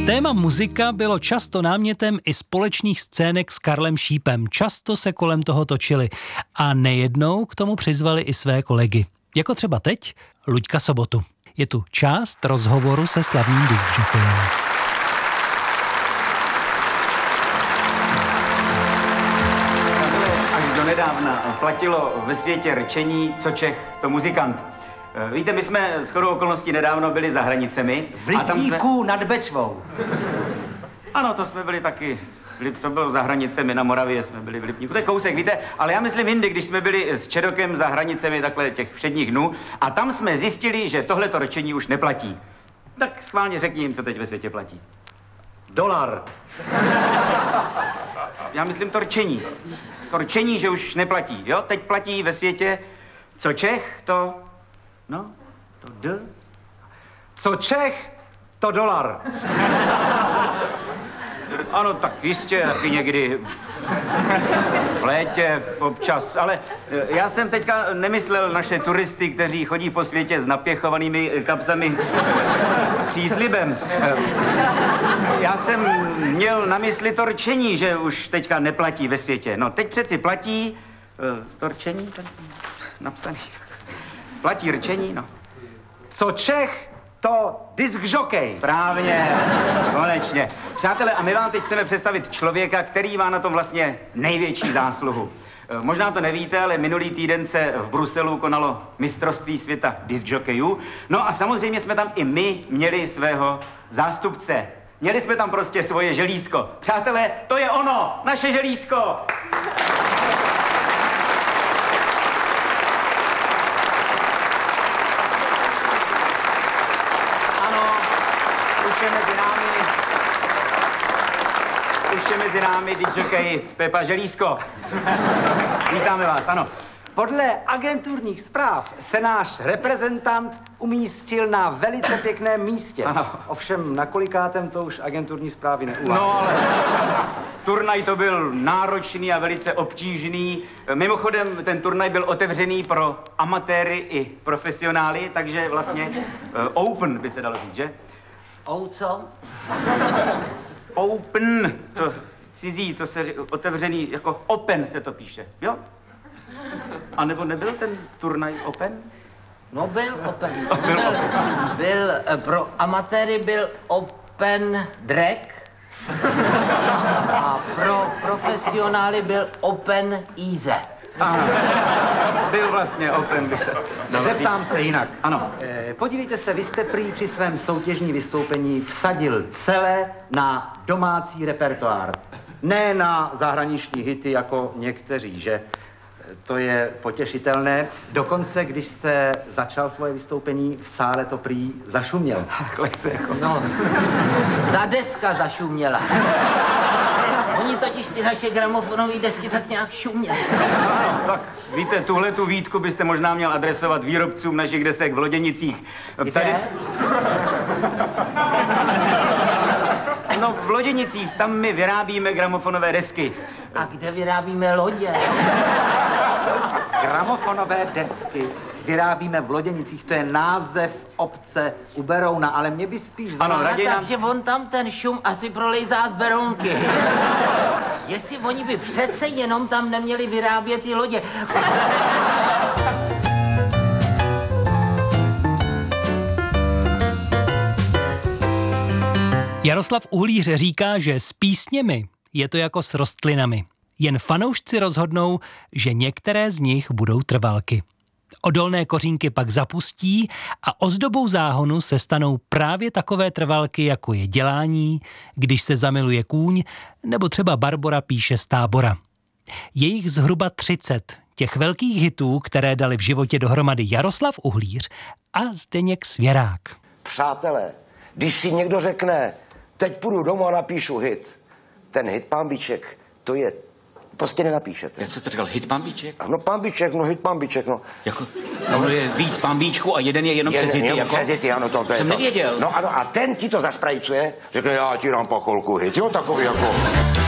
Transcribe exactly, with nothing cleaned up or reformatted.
Téma muzika bylo často námětem i společných scének s Karlem Šípem. Často se kolem toho točili a nejednou k tomu přizvali i své kolegy. Jako třeba teď Luďka Sobotu. Je tu část rozhovoru se slavným diskjokejem. Až donedávna platilo ve světě rčení, co Čech, to muzikant. Víte, my jsme shodou okolností nedávno byli za hranicemi. V Lipníku jsme... nad Bečvou. Ano, to jsme byli taky. To bylo za hranicemi, na Moravě jsme byli v Lipníku. To je kousek, víte, ale já myslím jindy, když jsme byli s Čedokem za hranicemi takhle těch všedních dnů a tam jsme zjistili, že tohleto rčení už neplatí. Tak schválně řekni jim, co teď ve světě platí. Dolar. Já myslím to rčení. To rčení, že už neplatí, jo? Teď platí ve světě, co Čech, to... No, to D. Co Čech, to dolar. Ano, tak jistě, taky někdy v létě občas, ale já jsem teďka nemyslel naše turisty, kteří chodí po světě s napěchovanými kapsami příslibem. Já jsem měl na mysli to rčení, že už teďka neplatí ve světě. No, teď přeci platí to rčení, ten napsaný. Platí rčení, no. Co Čech, to diskžokej. Správně, konečně. Přátelé, a my vám teď chceme představit člověka, který má na tom vlastně největší zásluhu. Možná to nevíte, ale minulý týden se v Bruselu konalo mistrovství světa diskjokejů. No a samozřejmě jsme tam i my měli svého zástupce. Měli jsme tam prostě svoje želízko. Přátelé, to je ono, naše želízko. Už je mezi námi diskjokej Pepa Želízko. Vítáme vás, ano. Podle agenturních zpráv se náš reprezentant umístil na velice pěkném místě. Ano. Ovšem, na kolikátem to už agenturní zprávy neuvádějí. No, ale turnaj to byl náročný a velice obtížný. Mimochodem, ten turnaj byl otevřený pro amatéry i profesionály, takže vlastně uh, open by se dalo říct, že? O co? Open, to cizí, to se otevřený, jako open se to píše, jo? A nebo nebyl ten turnaj open? No byl open. Byl, Byl, open. byl eh, pro amatéry byl open drag a pro profesionály byl open easy. Aha. Byl vlastně open, by se... Zeptám se jinak. Ano. E, podívejte se, vy jste prý při svém soutěžní vystoupení vsadil celé na domácí repertoár. Ne na zahraniční hity jako někteří, že? To je potěšitelné. Dokonce, když jste začal svoje vystoupení, v sále to prý zašuměl. Lehce jako... No, ta deska zašuměla. Oni totiž ty naše gramofonové desky tak nějak šuměly. No, tak víte, tuhle tu výtku byste možná měl adresovat výrobcům našich desek v Loděnicích. Tady... No, v Loděnicích, tam my vyrábíme gramofonové desky. A kde vyrábíme lodě? Gramofonové desky vyrábíme v Loděnicích, to je název obce u Berouna, ale mě by spíš Ano, zajímalo... raději nám... Takže on tam ten šum asi prolejzá z Berounky. Jestli oni by přece jenom tam neměli vyrábět ty lodě. Jaroslav Uhlíř říká, že s písněmi je to jako s rostlinami. Jen fanoušci rozhodnou, že některé z nich budou trvalky. Odolné kořínky pak zapustí a ozdobou záhonu se stanou právě takové trvalky, jako je Dělání, Když se zamiluje kůň, nebo třeba Barbora píše z Tábora. Je jich zhruba třicet, těch velkých hitů, které dali v životě dohromady Jaroslav Uhlíř a Zdeněk Svěrák. Přátelé, když si někdo řekne, teď půjdu domů a napíšu hit, ten hit Pambiček, to je, prostě nenapíšete. Jak jsi to říkal, hit Pambiček? No Pambiček, no hit Pambiček, no. Jako, no je víc Pambíčků a jeden je jenom Jeden, přes hity, jenom jako? přes hity, ano, to, to Jsem je to. nevěděl. No ano, a ten ti to zasprajcuje, řekne, já ti dám po chvilku hit, jo, takový jako...